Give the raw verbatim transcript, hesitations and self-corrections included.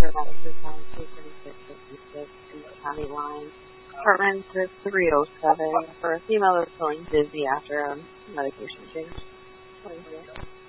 paramedics is on two thirty-six fifty-six in the county line. Apartment is three oh seven for a female that's feeling dizzy after a medication change.